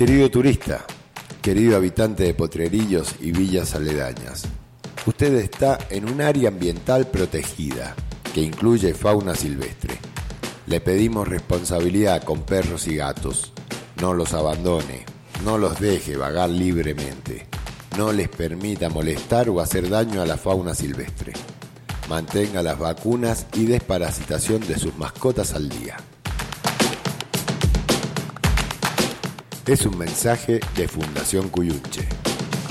Querido turista, querido habitante de Potrerillos y villas aledañas, usted está en un área ambiental protegida que incluye fauna silvestre. Le pedimos responsabilidad con perros y gatos. No los abandone, no los deje vagar libremente. No les permita molestar o hacer daño a la fauna silvestre. Mantenga las vacunas y desparasitación de sus mascotas al día. Es un mensaje de Fundación Cuyunche.